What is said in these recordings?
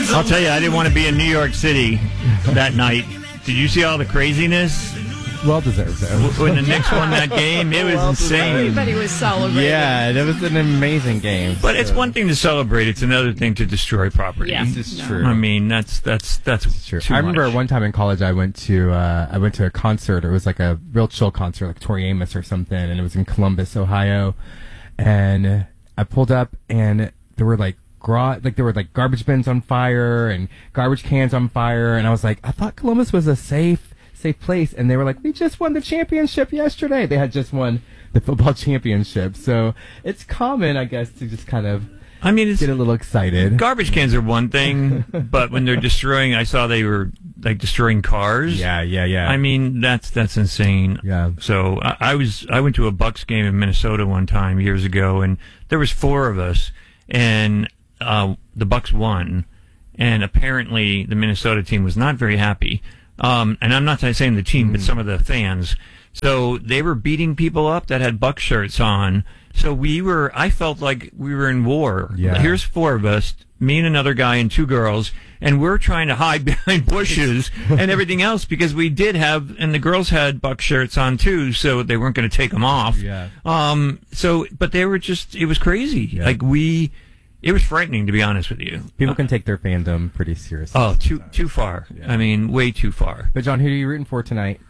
I'll tell you, I didn't want to be in New York City that night. Did you see all the craziness? Well deserved, though. When the Knicks won that game, it was insane. Everybody was celebrating. Yeah, that was an amazing game. But it's one thing to celebrate; it's another thing to destroy property. Yes. This is true. I mean, that's True. too I remember much. one time in college, I went to a concert. It was like a real chill concert, like Tori Amos or something, and it was in Columbus, Ohio. And I pulled up, and there were like garbage bins on fire and garbage cans on fire, and I was like, I thought Columbus was a safe place, and they were like, we just won the championship yesterday. They had just won the football championship, so it's common, I guess, to just kind of get a little excited. Garbage cans are one thing, but when they're destroying, I saw they were like destroying cars. Yeah. I mean, that's insane. Yeah. So I went to a Bucks game in Minnesota one time years ago, and there was 4 of us, and the Bucks won, and apparently the Minnesota team was not very happy. And I'm not saying the team, but some of the fans. So they were beating people up that had Buck shirts on. So I felt like we were in war. Yeah. Here's 4 of us, me and another guy and 2 girls, and we're trying to hide behind bushes and everything else because we did have, and the girls had Buck shirts on too, so they weren't going to take them off. Yeah. But they were it was crazy. Yeah. It was frightening, to be honest with you. People can take their fandom pretty seriously. Oh, too far. Yeah. I mean, way too far. But John, who are you rooting for tonight?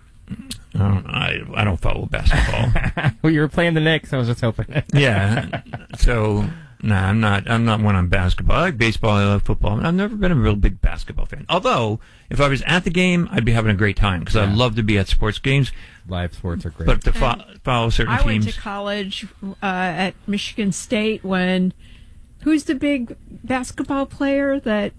I don't follow basketball. Well, you were playing the Knicks. I was just hoping. Yeah. So, I'm not one on basketball. I like baseball. I love football. I've never been a real big basketball fan. Although, if I was at the game, I'd be having a great time because I love to be at sports games. Live sports are great. But to follow certain teams. I went to college at Michigan State when... Who's the big basketball player that...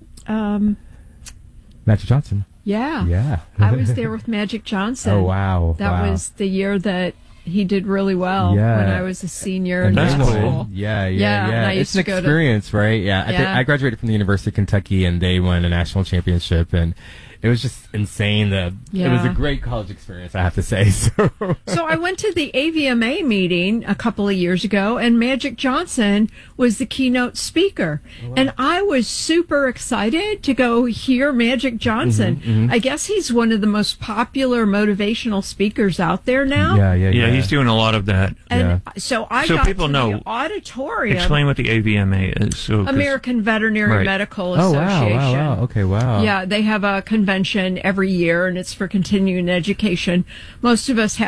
Magic Johnson. Yeah. Yeah. I was there with Magic Johnson. Oh, wow. That was the year that he did really well when I was a senior in That's high cool. school. Yeah. And I It's used an to go experience, right? Yeah. I graduated from the University of Kentucky, and they won a national championship, and it was just insane. It was a great college experience, I have to say. So I went to the AVMA meeting a couple of years ago, and Magic Johnson was the keynote speaker. Oh, wow. And I was super excited to go hear Magic Johnson. I guess he's one of the most popular motivational speakers out there now. Yeah, he's doing a lot of that. And so got people to know. the auditorium. Explain what the AVMA is. American Veterinary Medical Association. Oh, wow. Okay, wow. Yeah, they have a convention every year, and it's for continuing education. Most of us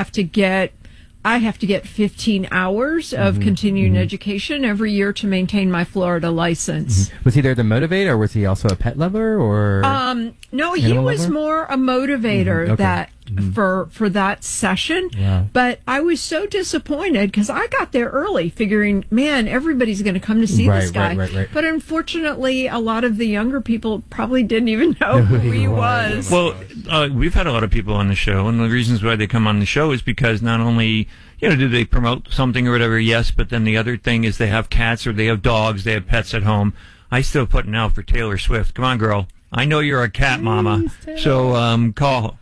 I have to get 15 hours of continuing education every year to maintain my Florida license. Was he there to motivate, or was he also a pet lover, or? No, he was more a motivator for that session. Yeah. But I was so disappointed because I got there early figuring, man, everybody's going to come to see this guy. Right. But unfortunately, a lot of the younger people probably didn't even know who he was. Well, we've had a lot of people on the show, and the reasons why they come on the show is because not only, do they promote something or whatever, yes, but then the other thing is they have cats or they have dogs, they have pets at home. I still put an out for Taylor Swift. Come on, girl. I know you're a cat mama, so call.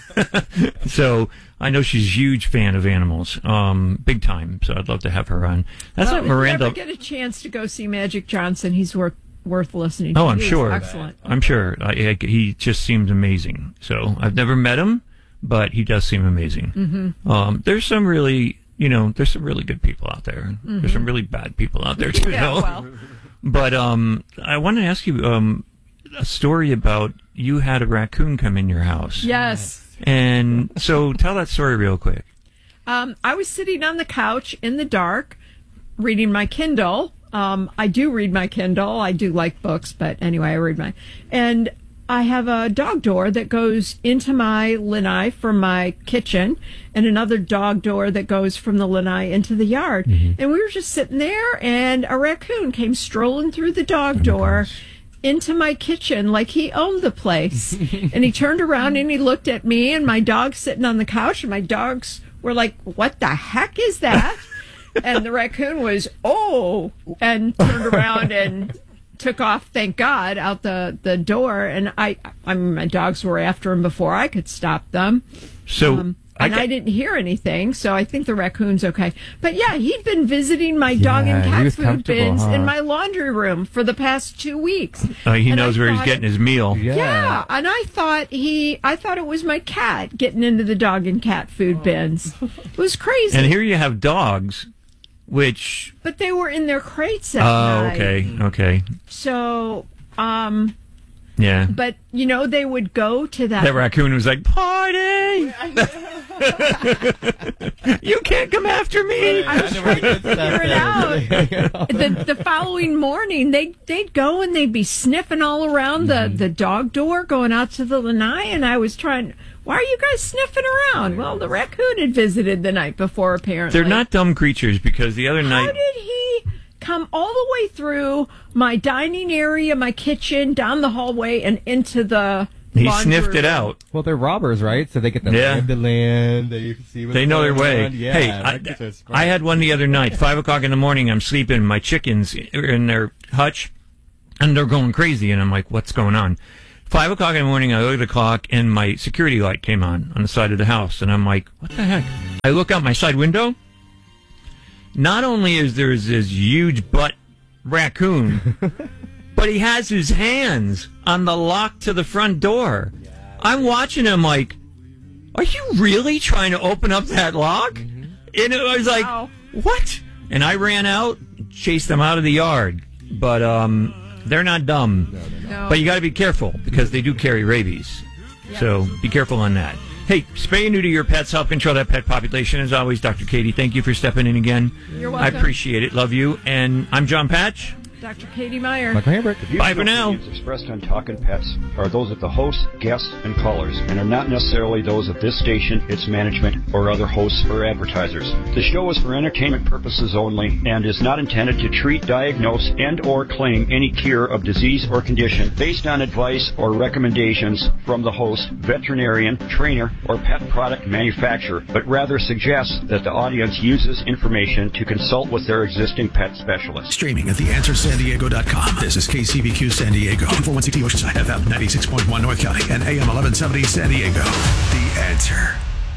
So I know she's a huge fan of animals, big time. So I'd love to have her on. That's not Miranda. If you ever get a chance to go see Magic Johnson, he's worth listening to. Oh, I'm sure. Excellent. I'm sure. He just seems amazing. So I've never met him, but he does seem amazing. There's some really, there's some really good people out there. There's some really bad people out there too. Well. But I want to ask you a story about you had a raccoon come in your house. Yes. And so tell that story real quick. I was sitting on the couch in the dark reading my Kindle. I do read my Kindle. I do like books, but anyway, I read and I have a dog door that goes into my lanai from my kitchen and another dog door that goes from the lanai into the yard. And we were just sitting there, and a raccoon came strolling through the dog door into my kitchen like he owned the place. And he turned around and he looked at me and my dog sitting on the couch, and my dogs were like, what the heck is that? And the raccoon was, and turned around and took off, thank God, out the door. And my dogs were after him before I could stop them. So And I didn't hear anything, so I think the raccoon's okay. But yeah, he'd been visiting my dog and he cat was food bins comfortable, in huh? my laundry room for the past 2 weeks. He And knows I where he's thought getting his meal. Yeah, and I thought it was my cat getting into the dog and cat food bins. It was crazy. And here you have dogs, which... But they were in their crates at night. okay. So, Yeah. but, they would go to that. That raccoon was like, party! You can't come after me! I was trying to figure it out. The following morning, they'd go and they'd be sniffing all around the dog door going out to the lanai, and I was trying... Why are you guys sniffing around? Well, the raccoon had visited the night before, apparently. They're not dumb creatures, because the other night... How did he come all the way through my dining area, my kitchen, down the hallway, and into the He laundry sniffed it room? out. Well, they're robbers, right? So they get the Yeah. lay of the land. They see what's They know their going way. on. Yeah, Hey, I had one the other night, 5 o'clock in the morning. I'm sleeping. My chickens are in their hutch, and they're going crazy. And I'm like, what's going on? 5 o'clock in the morning, I look at the clock, and my security light came on the side of the house. And I'm like, what the heck? I look out my side window. Not only is there this huge butt raccoon, but he has his hands on the lock to the front door. I'm watching him like, are you really trying to open up that lock? And it was like, Wow. what? And I ran out, chased them out of the yard. But they're not dumb. No. But you got to be careful because they do carry rabies. So be careful on that. Hey, spay and neuter your pets, help control that pet population. As always, Dr. Katie, thank you for stepping in again. You're I welcome. appreciate it. Love you. And I'm John Patch. Dr. Katie Meyer. Michael Hambrick. Bye for now. The views expressed on Talkin' Pets are those of the hosts, guests, and callers, and are not necessarily those of this station, its management, or other hosts or advertisers. The show is for entertainment purposes only and is not intended to treat, diagnose, and/or claim any cure of disease or condition based on advice or recommendations from the host, veterinarian, trainer, or pet product manufacturer, but rather suggests that the audience uses information to consult with their existing pet specialist. Streaming at theanswersandiego.com. This is KCBQ San Diego, 416 Oceanside FM, 96.1 North County, and AM 1170 San Diego. The Answer.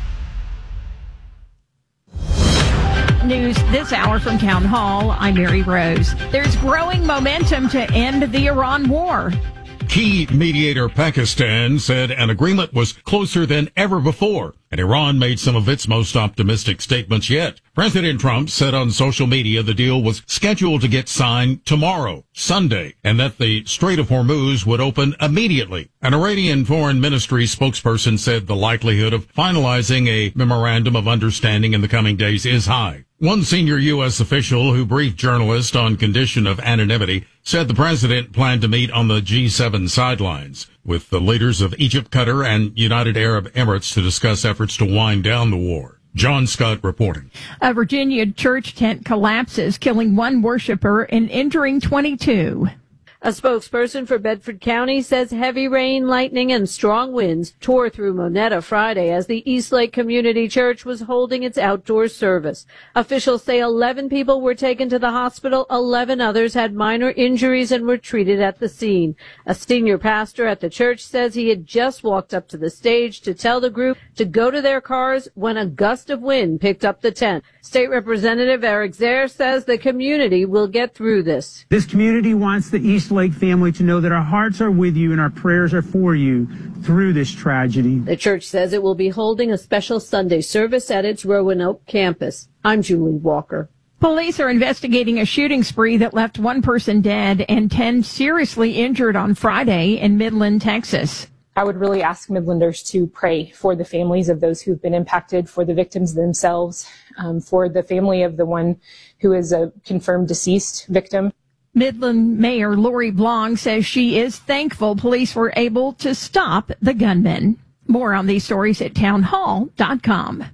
News this hour from Town Hall. I'm Mary Rose. There's growing momentum to end the Iran war. Key mediator Pakistan said an agreement was closer than ever before, and Iran made some of its most optimistic statements yet. President Trump said on social media the deal was scheduled to get signed tomorrow, Sunday, and that the Strait of Hormuz would open immediately. An Iranian foreign ministry spokesperson said the likelihood of finalizing a memorandum of understanding in the coming days is high. One senior U.S. official who briefed journalists on condition of anonymity said the president planned to meet on the G7 sidelines with the leaders of Egypt, Qatar, and United Arab Emirates to discuss efforts to wind down the war. John Scott reporting. A Virginia church tent collapses, killing one worshiper and injuring 22. A spokesperson for Bedford County says heavy rain, lightning, and strong winds tore through Monetta Friday as the Eastlake Community Church was holding its outdoor service. Officials say 11 people were taken to the hospital. 11 others had minor injuries and were treated at the scene. A senior pastor at the church says he had just walked up to the stage to tell the group to go to their cars when a gust of wind picked up the tent. State Representative Eric Zare says the community will get through this. This community wants the Eastlake family to know that our hearts are with you and our prayers are for you through this tragedy. The church says it will be holding a special Sunday service at its Roanoke campus. I'm Julie Walker. Police are investigating a shooting spree that left one person dead and 10 seriously injured on Friday in Midland, Texas. I would really ask Midlanders to pray for the families of those who've been impacted, for the victims themselves, for the family of the one who is a confirmed deceased victim. Midland Mayor Lori Blanc says she is thankful police were able to stop the gunman. More on these stories at townhall.com.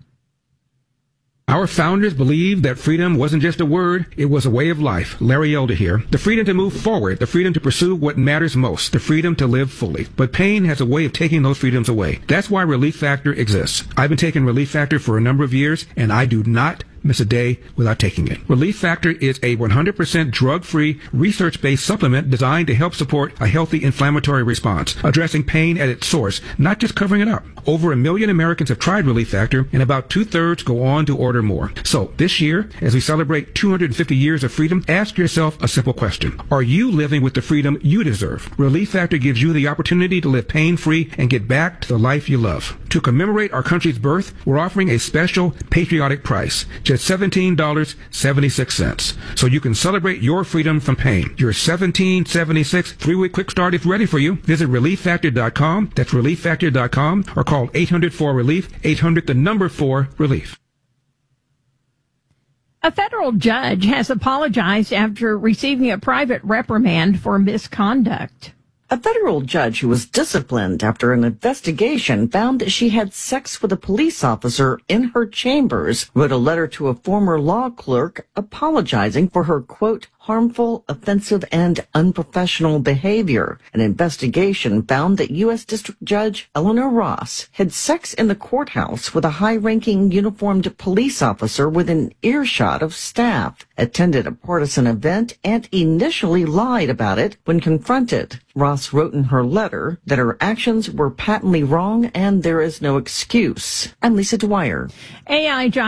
Our founders believed that freedom wasn't just a word, it was a way of life. Larry Elder here. The freedom to move forward, the freedom to pursue what matters most, the freedom to live fully. But pain has a way of taking those freedoms away. That's why Relief Factor exists. I've been taking Relief Factor for a number of years, and I do not miss a day without taking it. Relief Factor is a 100% drug-free, research-based supplement designed to help support a healthy inflammatory response, addressing pain at its source, not just covering it up. Over 1 million Americans have tried Relief Factor, and about 2/3 go on to order more. So this year, as we celebrate 250 years of freedom, ask yourself a simple question. Are you living with the freedom you deserve? Relief Factor gives you the opportunity to live pain-free and get back to the life you love. To commemorate our country's birth, we're offering a special patriotic price, just $17.76. So you can celebrate your freedom from pain. Your $17.76 3-week quick start is ready for you. Visit ReliefFactor.com. That's ReliefFactor.com, or call 800-4-RELIEF, 800-4-RELIEF. A federal judge has apologized after receiving a private reprimand for misconduct. A federal judge who was disciplined after an investigation found that she had sex with a police officer in her chambers wrote a letter to a former law clerk apologizing for her, quote, harmful, offensive, and unprofessional behavior. An investigation found that U.S. District Judge Eleanor Ross had sex in the courthouse with a high-ranking uniformed police officer within earshot of staff, attended a partisan event, and initially lied about it when confronted. Ross wrote in her letter that her actions were patently wrong and there is no excuse. I'm Lisa Dwyer. AI